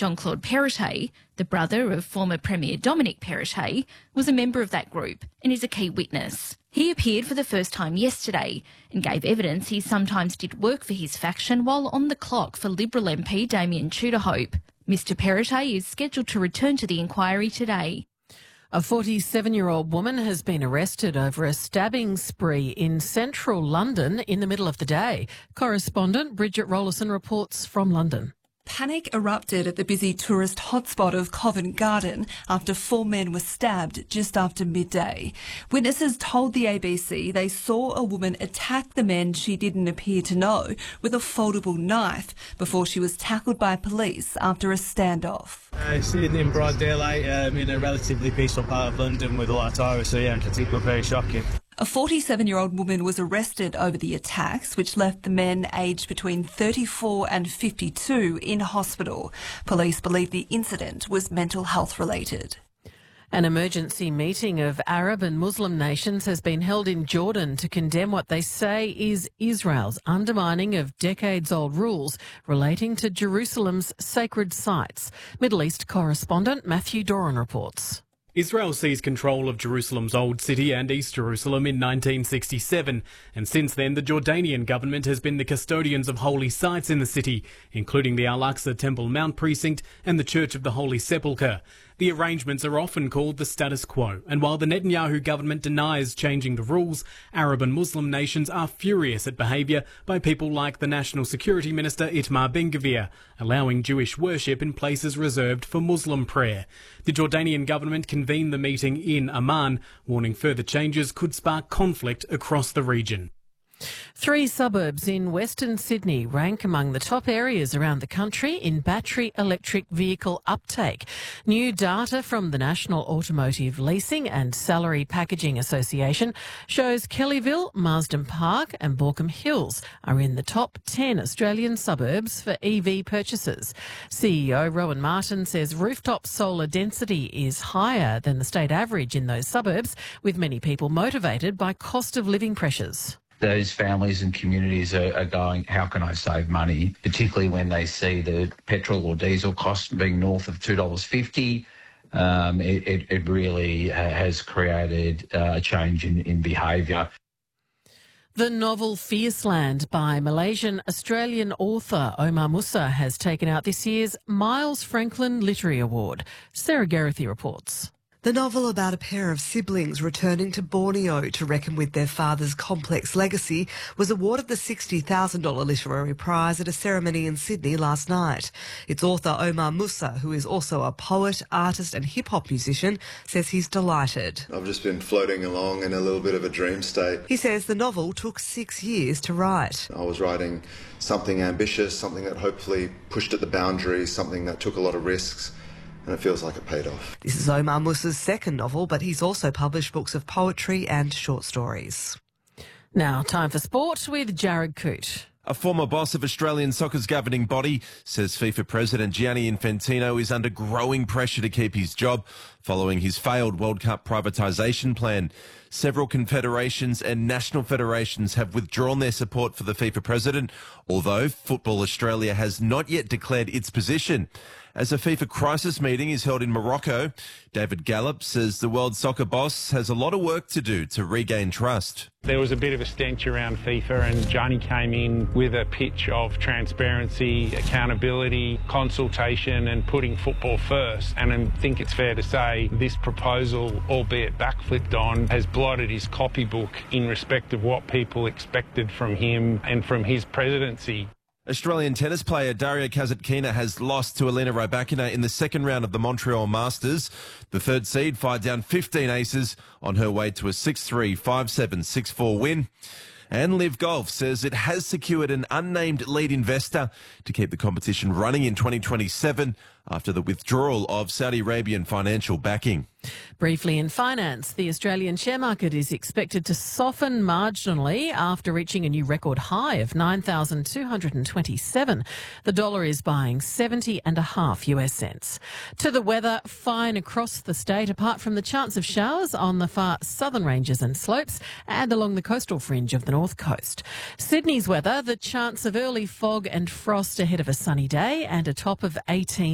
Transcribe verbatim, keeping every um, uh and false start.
Jean-Claude Perrottet, the brother of former Premier Dominic Perrottet, was a member of that group and is a key witness. He appeared for the first time yesterday and gave evidence he sometimes did work for his faction while on the clock for Liberal M P Damien Tudorhope. Mister Perrottet is scheduled to return to the inquiry today. A forty-seven-year-old woman has been arrested over a stabbing spree in central London in the middle of the day. Correspondent Bridget Rollison reports from London. Panic erupted at the busy tourist hotspot of Covent Garden after four men were stabbed just after midday. Witnesses told the A B C they saw a woman attack the men she didn't appear to know with a foldable knife before she was tackled by police after a standoff. Uh, it's in, in broad daylight um, in a relatively peaceful part of London with a lot of tourists, so yeah, it can look very shocking. A forty-seven-year-old woman was arrested over the attacks, which left the men aged between thirty-four and fifty-two in hospital. Police believe the incident was mental health related. An emergency meeting of Arab and Muslim nations has been held in Jordan to condemn what they say is Israel's undermining of decades-old rules relating to Jerusalem's sacred sites. Middle East correspondent Matthew Doran reports. Israel seized control of Jerusalem's Old City and East Jerusalem in nineteen sixty-seven, and since then the Jordanian government has been the custodians of holy sites in the city, including the Al-Aqsa Temple Mount Precinct and the Church of the Holy Sepulchre. The arrangements are often called the status quo, and while the Netanyahu government denies changing the rules, Arab and Muslim nations are furious at behaviour by people like the National Security Minister Itamar Ben-Gvir, allowing Jewish worship in places reserved for Muslim prayer. The Jordanian government convened the meeting in Amman, warning further changes could spark conflict across the region. Three suburbs in Western Sydney rank among the top areas around the country in battery electric vehicle uptake. New data from the National Automotive Leasing and Salary Packaging Association shows Kellyville, Marsden Park and Borkham Hills are in the top ten Australian suburbs for E V purchases. C E O Rowan Martin says rooftop solar density is higher than the state average in those suburbs, with many people motivated by cost of living pressures. Those families and communities are, are going, how can I save money, particularly when they see the petrol or diesel cost being north of two dollars fifty. Um, it, it, it really has created uh, a change in, in behaviour. The novel Fierceland by Malaysian-Australian author Omar Musa has taken out this year's Miles Franklin Literary Award. Sarah Gerrithy reports. The novel about a pair of siblings returning to Borneo to reckon with their father's complex legacy was awarded the sixty thousand dollars literary prize at a ceremony in Sydney last night. Its author Omar Musa, who is also a poet, artist and hip-hop musician, says he's delighted. I've just been floating along in a little bit of a dream state. He says the novel took six years to write. I was writing something ambitious, something that hopefully pushed at the boundaries, something that took a lot of risks. And it feels like it paid off. This is Omar Musa's second novel, but he's also published books of poetry and short stories. Now, time for sport with Jared Coote. A former boss of Australian soccer's governing body says FIFA President Gianni Infantino is under growing pressure to keep his job following his failed World Cup privatisation plan. Several confederations and national federations have withdrawn their support for the FIFA president, although Football Australia has not yet declared its position. As a FIFA crisis meeting is held in Morocco, David Gallup says the world soccer boss has a lot of work to do to regain trust. There was a bit of a stench around FIFA, and Gianni came in with a pitch of transparency, accountability, consultation and putting football first. And I think it's fair to say this proposal, albeit backflipped on, has blotted his copybook in respect of what people expected from him and from his presidency. Australian tennis player Daria Kasatkina has lost to Elena Rybakina in the second round of the Montreal Masters. The third seed fired down fifteen aces on her way to a six three, five seven, six four win. And Liv Golf says it has secured an unnamed lead investor to keep the competition running in twenty twenty-seven after the withdrawal of Saudi Arabian financial backing. Briefly in finance, the Australian share market is expected to soften marginally after reaching a new record high of nine thousand two hundred twenty-seven. The dollar is buying seventy and a half US cents. To the weather, fine across the state, apart from the chance of showers on the far southern ranges and slopes and along the coastal fringe of the north coast. Sydney's weather, the chance of early fog and frost ahead of a sunny day and a top of eighteen.